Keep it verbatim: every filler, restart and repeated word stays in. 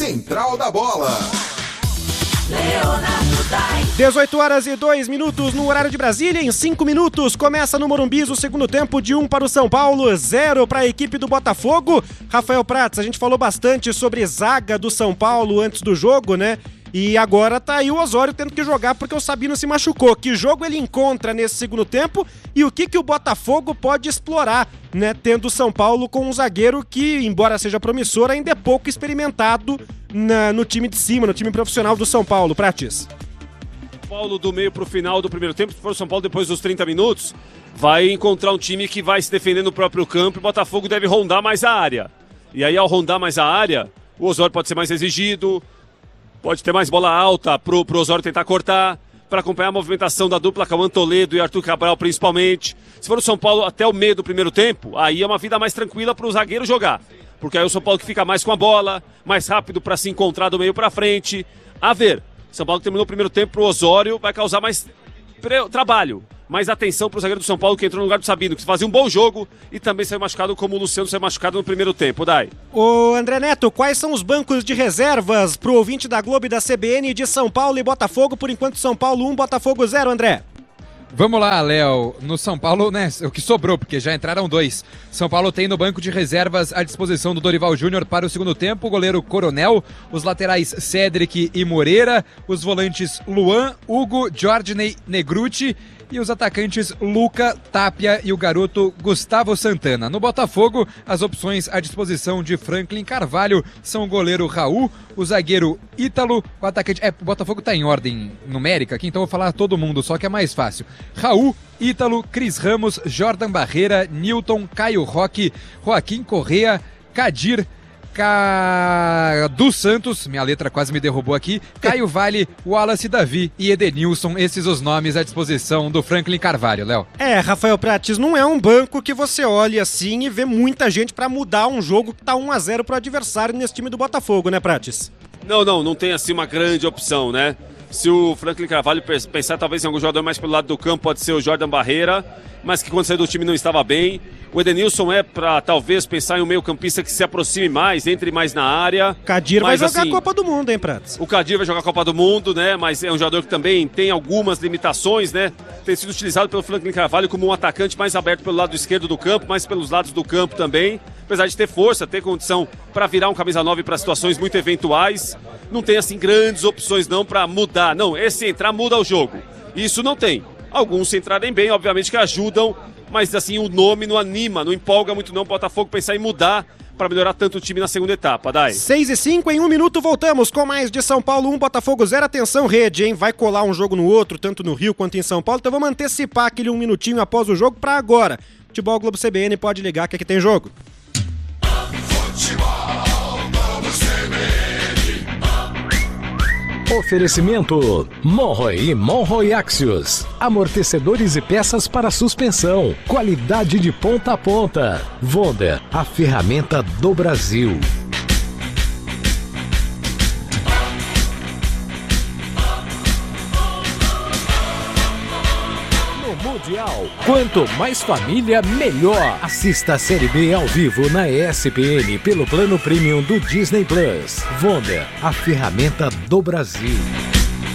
Central da Bola. dezoito horas e dois minutos no horário de Brasília. Em cinco minutos começa no Morumbi o segundo tempo, de um para o São Paulo, zero para a equipe do Botafogo. Rafael Prats, a gente falou bastante sobre zaga do São Paulo antes do jogo, né? E agora tá aí o Osório tendo que jogar porque o Sabino se machucou. Que jogo ele encontra nesse segundo tempo e o que, que o Botafogo pode explorar, né? Tendo o São Paulo com um zagueiro que, embora seja promissor, ainda é pouco experimentado na, no time de cima, no time profissional do São Paulo. Prates. Paulo do meio pro final do primeiro tempo, se for o São Paulo depois dos trinta minutos, vai encontrar um time que vai se defender no próprio campo e o Botafogo deve rondar mais a área. E aí, ao rondar mais a área, o Osório pode ser mais exigido, pode ter mais bola alta pro, pro Osório tentar cortar, para acompanhar a movimentação da dupla Cauã Toledo e Arthur Cabral principalmente. Se for o São Paulo até o meio do primeiro tempo, aí é uma vida mais tranquila pro zagueiro jogar. Porque aí o São Paulo que fica mais com a bola, mais rápido para se encontrar do meio para frente. A ver, São Paulo que terminou o primeiro tempo pro Osório vai causar mais pre- trabalho, mais atenção pro zagueiro do São Paulo que entrou no lugar do Sabino, que fazia um bom jogo e também saiu machucado como o Luciano saiu machucado no primeiro tempo. Dai. Ô André Neto, quais são os bancos de reservas pro ouvinte da Globo e da C B N de São Paulo e Botafogo? Por enquanto São Paulo um, Botafogo zero, André. Vamos lá, Léo. No São Paulo, né, o que sobrou, porque já entraram dois. São Paulo tem no banco de reservas à disposição do Dorival Júnior para o segundo tempo, o goleiro Coronel, os laterais Cédric e Moreira, os volantes Luan, Hugo, Jordney, Negruti e os atacantes Luca, Tapia e o garoto Gustavo Santana. No Botafogo, as opções à disposição de Franklin Carvalho são o goleiro Raul, o zagueiro Ítalo, o atacante... É, o Botafogo tá em ordem numérica aqui, então eu vou falar todo mundo, só que é mais fácil. Raul, Ítalo, Cris Ramos, Jordan Barreira, Newton, Caio Roque, Joaquim Correa, Kadir, Cadu Santos, minha letra quase me derrubou aqui, Caio Vale, Wallace Davi e Edenilson, esses os nomes à disposição do Franklin Carvalho, Léo. É, Rafael Prates, não é um banco que você olha assim e vê muita gente pra mudar um jogo que tá um a zero pro adversário nesse time do Botafogo, né, Prates? Não, não, não tem assim uma grande opção, né? Se o Franklin Carvalho pensar talvez em algum jogador mais pelo lado do campo, pode ser o Jordan Barreira, mas que quando saiu do time não estava bem. O Edenilson é para talvez pensar em um meio campista que se aproxime mais, entre mais na área. Kadir vai jogar assim, a Copa do Mundo, hein, Prates? O Kadir vai jogar a Copa do Mundo, né? Mas é um jogador que também tem algumas limitações, né? Tem sido utilizado pelo Franklin Carvalho como um atacante mais aberto pelo lado esquerdo do campo, mais pelos lados do campo também. Apesar de ter força, ter condição para virar um camisa nove para situações muito eventuais. Não tem, assim, grandes opções não para mudar. Não, esse entrar muda o jogo. Isso não tem. Alguns se entrarem bem, obviamente que ajudam, mas assim, o nome não anima, não empolga muito não o Botafogo pensar em mudar para melhorar tanto o time na segunda etapa, Dai. seis e cinco, em um minuto voltamos com mais de São Paulo um, Botafogo zero. Atenção, rede, hein? Vai colar um jogo no outro, tanto no Rio quanto em São Paulo, então vamos antecipar aquele um minutinho após o jogo para agora. Futebol Globo C B N, pode ligar que aqui tem jogo. Oferecimento Monroe e Monroe Axios. Amortecedores e peças para suspensão. Qualidade de ponta a ponta. Wonder, a ferramenta do Brasil. Mundial. Quanto mais família, melhor. Assista a Série B ao vivo na E S P N pelo plano premium do Disney Plus. Wonder, a ferramenta do Brasil.